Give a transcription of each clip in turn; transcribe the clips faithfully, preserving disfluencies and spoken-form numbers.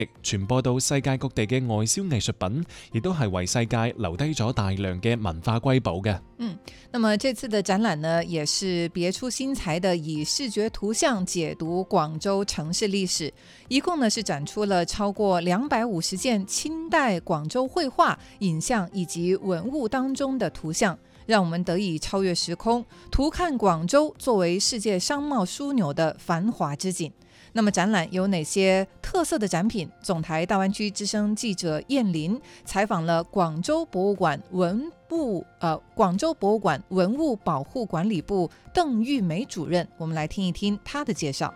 傳播到世界各地嘅外銷藝術品，亦都係為世界留低咗大量嘅文化瑰寶嘅。 嗯，那麼這次的展覽呢，也是別出心裁的，以視覺圖像解讀廣州城市歷史。一共呢是展出了超過兩百五十件清代廣州繪畫、影像以及文物當中的圖像，讓我們得以超越時空，圖看廣州作為世界商貿樞紐的繁華之景。那麼展覽有哪些特色的展品？總台大灣區資深記者燕琳採訪了廣州博物館文物呃廣州博物館文物保護管理部鄧玉梅主任，我們來聽一聽她的介紹。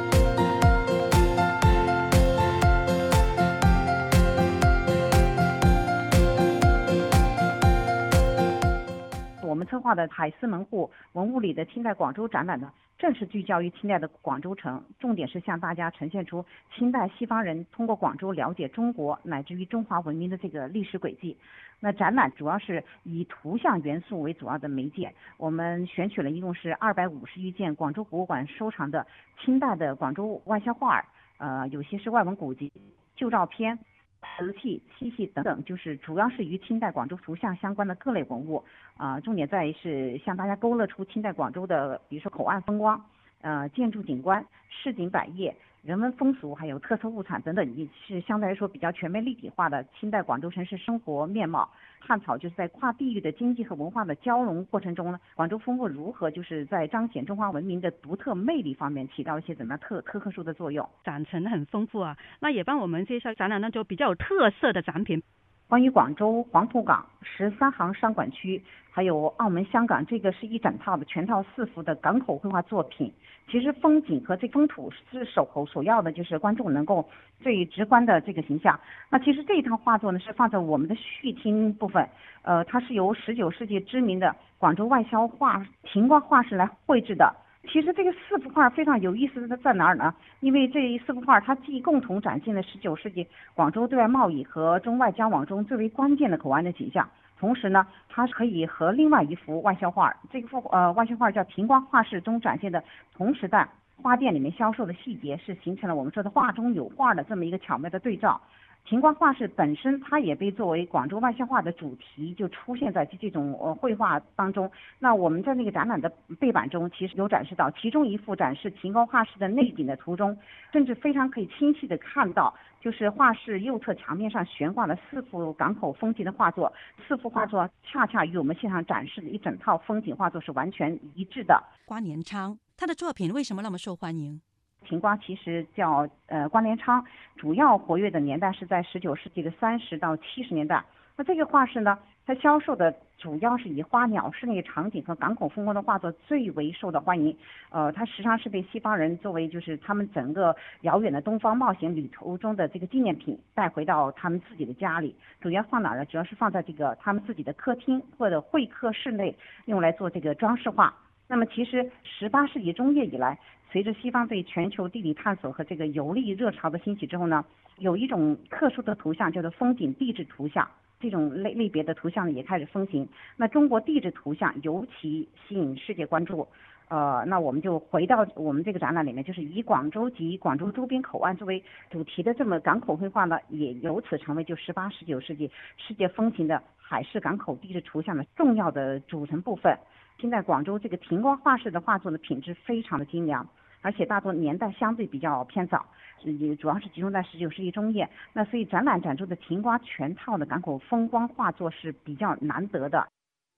我們策劃的海思門戶文物裡的清代廣州展覽呢，正是聚焦於清代的廣州城，重點是向大家呈現出清代西方人通過廣州了解中國乃至於中華文明的這個歷史軌跡。那展覽主要是以圖像元素為主要的媒介，我們選取了一共是二百五十餘件廣州博物館收藏的清代的廣州外銷畫，呃，有些是外文古籍、舊照片、瓷器、漆器等等，就是主要是與清代廣州圖像相關的各類文物，啊、呃，重點在於是向大家勾勒出清代廣州的，比如說口岸風光，呃，建築景觀、市井百業、人文風俗，還有特色物產等等，也是相對來說比較全面立體化的清代廣州城市生活面貌。探討就是在跨地域的經濟和文化的交融過程中呢，廣州風物如何就是在彰顯中華文明的獨特魅力方面起到一些怎麼樣特特特殊的作用。 展陳很豐富啊，那也幫我們介紹展覽當中比較有特色的展品。 關於廣州黃浦港十三行商管區，還有澳門、香港，這個是一整套的全套四幅的港口繪畫作品。其實風景和這風土是手口所要的，就是觀眾能夠最直觀的這個形象。那其實這一套畫作呢，是放在我們的序廳部分，呃，它是由十九世紀知名的廣州外銷畫庭光畫室來繪製的。其實這個四幅畫非常有意思的在哪兒呢？因為這四幅畫它既共同展現了十九世紀廣州對外貿易和中外交往中最為關鍵的口岸的景象，同時呢，它可以和另外一幅外銷畫，這幅呃外銷畫叫庭光畫室中展現的同時代花店裡面銷售的細節，是形成了我們說的畫中有畫的這麼一個巧妙的對照。庭光畫室本身，它也被作為廣州外銷畫的主題，就出現在這種呃繪畫當中。那我們在那個展覽的背板中，其實有展示到其中一幅展示庭光畫室的內景的圖中，甚至非常可以清晰地看到，就是畫室右側牆面上懸掛了四幅港口風景的畫作。四幅畫作恰恰與我們現場展示的一整套風景畫作是完全一致的。 關連昌，他的作品為什麼那麼受歡迎？ 庭光其實叫呃關連昌，主要活躍的年代是在十九世紀的三十到七十年代。那這個畫室呢，它銷售的主要是以花鳥室內場景和港口風光的畫作最為受到歡迎。呃，它時常是被西方人作為就是他們整個遙遠的東方冒險旅途中的這個紀念品帶回到他們自己的家裡。主要放哪兒呢？主要是放在這個他們自己的客廳或者會客室內，用來做這個裝飾畫。那麼其實十八世紀中葉以來，隨着西方對全球地理探索和這個遊歷熱潮的興起之後呢，有一種特殊的圖像叫做風景地質圖像，這種類類別的圖像也開始風行。那中國地質圖像尤其吸引世界關注。呃，那我們就回到我們這個展覽裡面，就是以廣州及廣州周邊口岸作為主題的這麼港口繪畫呢，也由此成為就十八、十九世紀世界風行的海事港口地質圖像的重要的組成部分。現在廣州這個庭光畫室的畫作的品質非常的精良，而且大多年代相對比較偏早，也主要是集中在十九世紀中葉。那所以展覽展出的庭光全套的港口風光畫作是比較難得的。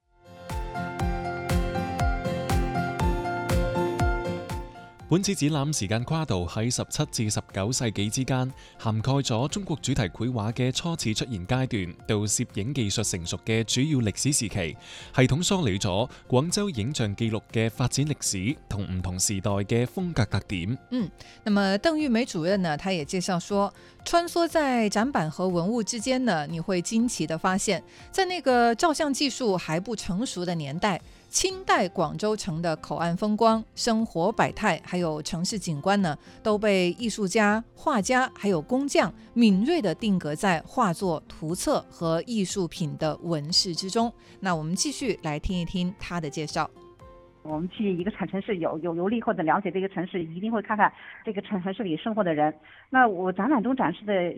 本次展覽時間跨度喺十七至十九世紀之間，涵蓋咗中國主題繪畫嘅初次出現階段，到攝影技術成熟嘅主要歷史時期，系統梳理咗廣州影像記錄嘅發展歷史同唔同時代嘅風格特點。 嗯，那麼鄧玉梅主任呢，他也介紹說，穿梭在展板和文物之間呢，你會驚奇地發現，在那個照相技術還不成熟的年代，清代廣州城的口岸風光、生活百態，還有城市景觀呢，都被藝術家、畫家還有工匠敏銳地定格在畫作、圖冊和藝術品的紋飾之中。那我們繼續來聽一聽他的介紹。 我們去一個城城市有有遊歷或者了解這個城市，一定會看看這個城城市裡生活的人。那我展覽中展示的